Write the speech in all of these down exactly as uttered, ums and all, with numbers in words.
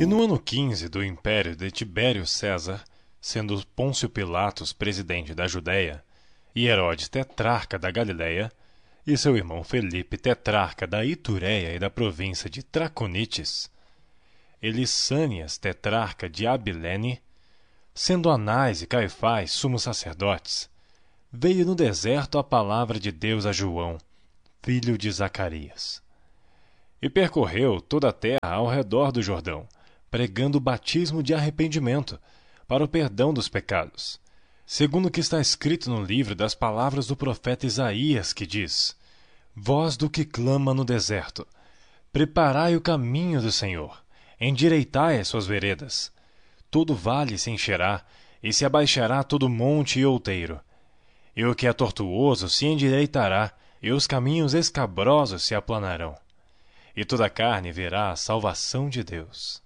E no ano quinze do império de Tibério César, sendo Pôncio Pilatos presidente da Judéia, e Herodes tetrarca da Galiléia, e seu irmão Felipe tetrarca da Itureia e da província de Traconites, e Lissânias tetrarca de Abilene, sendo Anás e Caifás sumos sacerdotes, veio no deserto a palavra de Deus a João, filho de Zacarias. E percorreu toda a terra ao redor do Jordão, pregando o batismo de arrependimento, para o perdão dos pecados, segundo o que está escrito no livro das palavras do profeta Isaías, que diz: Voz do que clama no deserto, preparai o caminho do Senhor, endireitai as suas veredas. Todo vale se encherá, e se abaixará todo monte e outeiro. E o que é tortuoso se endireitará, e os caminhos escabrosos se aplanarão. E toda a carne verá a salvação de Deus.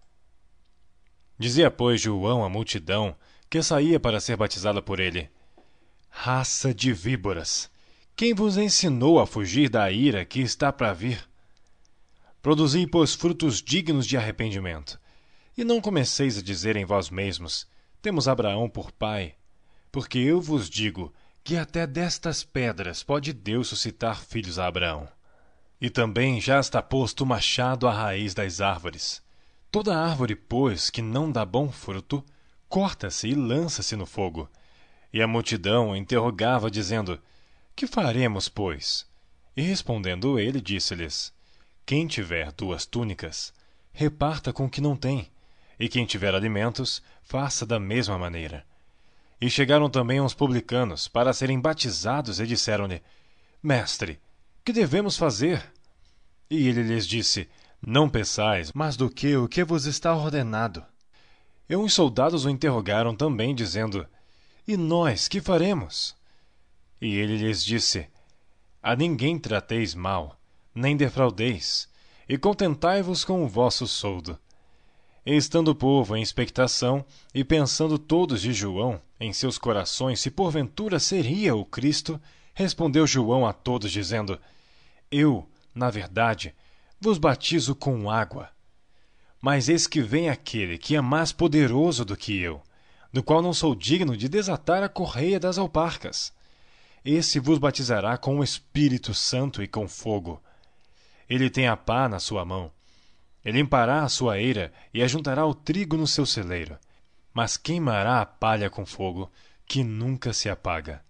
Dizia, pois, João à multidão, que saía para ser batizada por ele: Raça de víboras, quem vos ensinou a fugir da ira que está para vir? Produzi, pois, frutos dignos de arrependimento, e não comeceis a dizer em vós mesmos: Temos Abraão por pai. Porque eu vos digo que até destas pedras pode Deus suscitar filhos a Abraão. E também já está posto o machado à raiz das árvores. Toda árvore, pois, que não dá bom fruto, corta-se e lança-se no fogo. E a multidão interrogava, dizendo: Que faremos, pois? E respondendo ele, disse-lhes: Quem tiver duas túnicas, reparta com o que não tem, e quem tiver alimentos, faça da mesma maneira. E chegaram também uns publicanos para serem batizados e disseram-lhe: Mestre, que devemos fazer? E ele lhes disse: Não peçais mais do que o que vos está ordenado. E uns soldados o interrogaram também, dizendo: E nós, que faremos? E ele lhes disse: A ninguém trateis mal, nem defraudeis, e contentai-vos com o vosso soldo. E estando o povo em expectação, e pensando todos de João, em seus corações, se porventura seria o Cristo, respondeu João a todos, dizendo: Eu, na verdade, vos batizo com água. Mas eis que vem aquele que é mais poderoso do que eu, do qual não sou digno de desatar a correia das alparcas. Esse vos batizará com o Espírito Santo e com fogo. Ele tem a pá na sua mão. Ele limpará a sua eira e ajuntará o trigo no seu celeiro, mas queimará a palha com fogo, que nunca se apaga.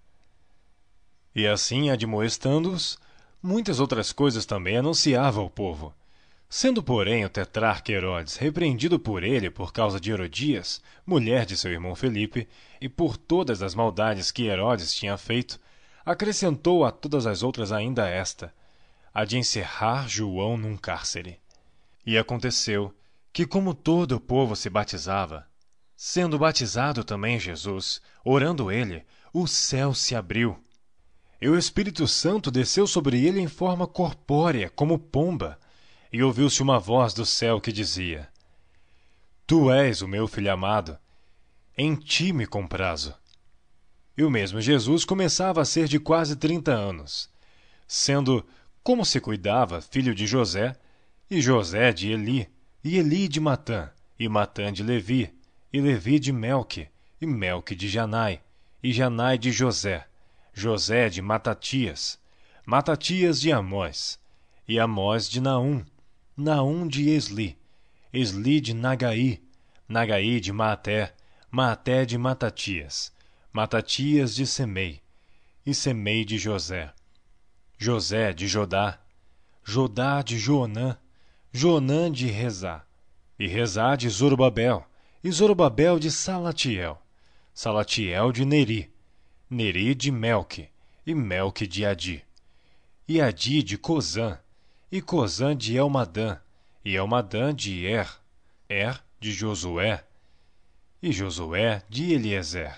E assim, admoestando-os, muitas outras coisas também anunciava ao povo. Sendo, porém, o tetrarca Herodes repreendido por ele por causa de Herodias, mulher de seu irmão Felipe, e por todas as maldades que Herodes tinha feito, acrescentou a todas as outras ainda esta, a de encerrar João num cárcere. E aconteceu que, como todo o povo se batizava, sendo batizado também Jesus, orando ele, o céu se abriu. E o Espírito Santo desceu sobre ele em forma corpórea, como pomba, e ouviu-se uma voz do céu que dizia: Tu és o meu filho amado, em ti me comprazo. E o mesmo Jesus começava a ser de quase trinta anos, sendo, como se cuidava, filho de José, e José de Eli, e Eli de Matã, e Matã de Levi, e Levi de Melque, e Melque de Janai, e Janai de José, José de Matatias, Matatias de Amós, e Amós de Naum, Naum de Esli, Esli de Nagai, Nagai de Maaté, Maaté de Matatias, Matatias de Semei, e Semei de José, José de Jodá, Jodá de Joanã, Joanã de Rezá, e Rezá de Zorobabel, e Zorobabel de Salatiel, Salatiel de Neri, Neri de Melque, e Melque de Adi, e Adi de Cozã, e Cozã de Elmadã, e Elmadã de Er, Er de Josué, e Josué de Eliezer,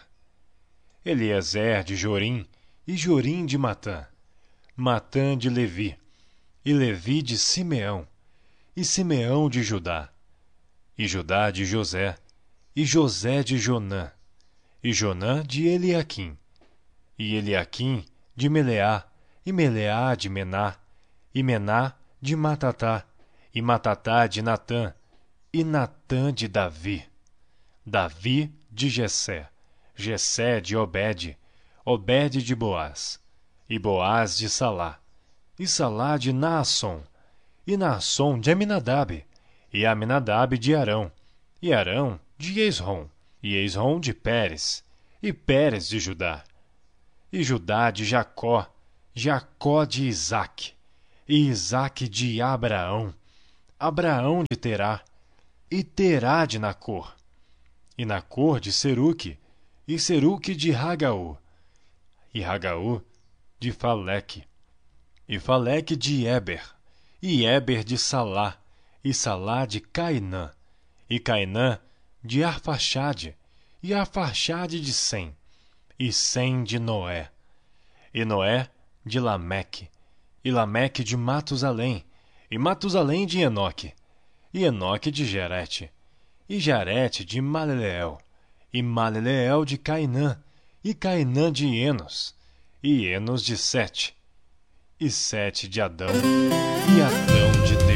Eliezer de Jorim, e Jorim de Matã, Matã de Levi, e Levi de Simeão, e Simeão de Judá, e Judá de José, e José de Jonã, e Jonã de Eliaquim, e Eliaquim de Meleá, e Meleá de Mená, e Mená de Matatá, e Matatá de Natã, e Natã de Davi, Davi de Jessé, Jessé de Obed, Obed de Boaz, e Boaz de Salá, e Salá de Naasson, e Naasson de Aminadab, e Aminadab de Arão, e Arão de Esrom, e Esrom de Pérez, e Pérez de Judá, e Judá de Jacó, Jacó de Isaque, e Isaque de Abraão, Abraão de Terá, e Terá de Nacor, e Nacor de Seruque, e Seruque de Ragaú, e Ragaú de Faleque, e Faleque de Éber, e Éber de Salá, e Salá de Cainã, e Cainã de Arfaxade, e Arfaxade de Sem, e Sem de Noé, e Noé de Lameque, e Lameque de Matusalém, e Matusalém de Enoque, e Enoque de Jerete, e Jarete de Maleleel, e Maleleel de Cainã, e Cainã de Enos, e Enos de Sete, e Sete de Adão, e Adão